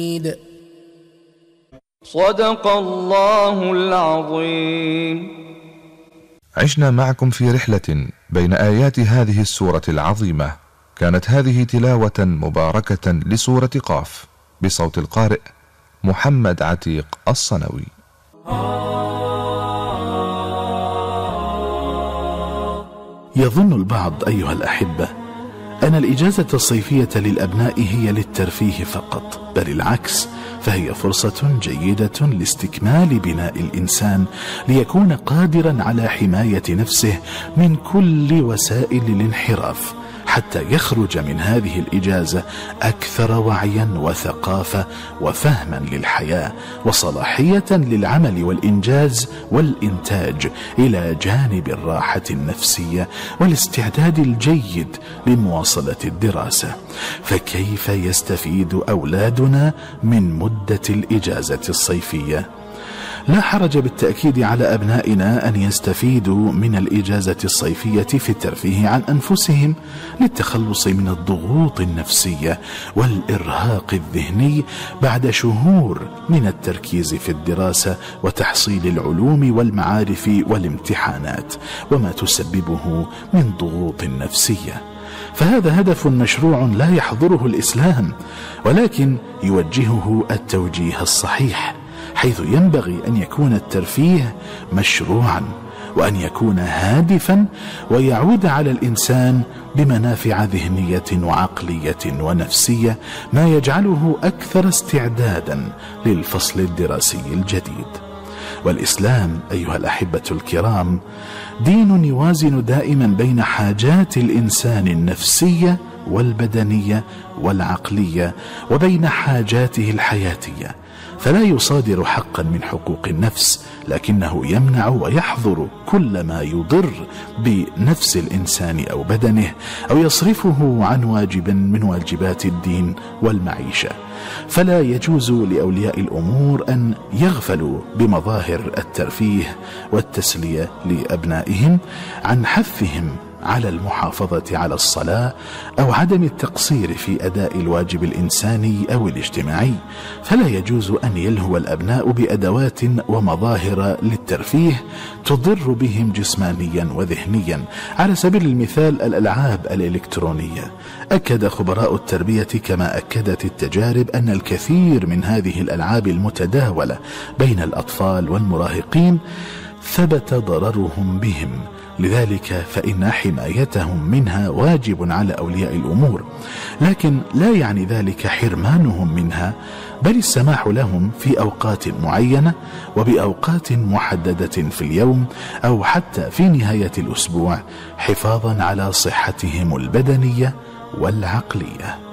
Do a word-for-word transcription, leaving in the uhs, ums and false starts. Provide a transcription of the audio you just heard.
صدق الله العظيم. عشنا معكم في رحلة بين آيات هذه السورة العظيمة. كانت هذه تلاوة مباركة لسورة قاف بصوت القارئ محمد عتيق الصنوي. يظن البعض أيها الأحبة أن الإجازة الصيفية للأبناء هي للترفيه فقط، بل العكس، فهي فرصة جيدة لاستكمال بناء الإنسان ليكون قادرا على حماية نفسه من كل وسائل الانحراف، حتى يخرج من هذه الإجازة أكثر وعيا وثقافة وفهما للحياة وصلاحية للعمل والإنجاز والإنتاج، إلى جانب الراحة النفسية والاستعداد الجيد لمواصلة الدراسة. فكيف يستفيد أولادنا من مدة الإجازة الصيفية؟ لا حرج بالتأكيد على أبنائنا أن يستفيدوا من الإجازة الصيفية في الترفيه عن أنفسهم للتخلص من الضغوط النفسية والإرهاق الذهني بعد شهور من التركيز في الدراسة وتحصيل العلوم والمعارف والامتحانات وما تسببه من ضغوط نفسية. فهذا هدف مشروع لا يحضره الإسلام، ولكن يوجهه التوجيه الصحيح، حيث ينبغي أن يكون الترفيه مشروعا وأن يكون هادفا ويعود على الإنسان بمنافع ذهنية وعقلية ونفسية، ما يجعله أكثر استعدادا للفصل الدراسي الجديد. والإسلام أيها الأحبة الكرام دين يوازن دائما بين حاجات الإنسان النفسية والبدنية والعقلية وبين حاجاته الحياتية، فلا يصادر حقا من حقوق النفس، لكنه يمنع ويحظر كل ما يضر بنفس الإنسان أو بدنه أو يصرفه عن واجب من واجبات الدين والمعيشة. فلا يجوز لأولياء الأمور أن يغفلوا بمظاهر الترفيه والتسلية لأبنائهم عن حثهم على المحافظة على الصلاة أو عدم التقصير في أداء الواجب الإنساني أو الاجتماعي. فلا يجوز أن يلهو الأبناء بأدوات ومظاهر للترفيه تضر بهم جسمانيا وذهنيا، على سبيل المثال الألعاب الإلكترونية. أكد خبراء التربية كما أكدت التجارب أن الكثير من هذه الألعاب المتداولة بين الأطفال والمراهقين ثبت ضررهم بهم، لذلك فإن حمايتهم منها واجب على أولياء الأمور، لكن لا يعني ذلك حرمانهم منها، بل السماح لهم في أوقات معينة وبأوقات محددة في اليوم أو حتى في نهاية الأسبوع، حفاظا على صحتهم البدنية والعقلية.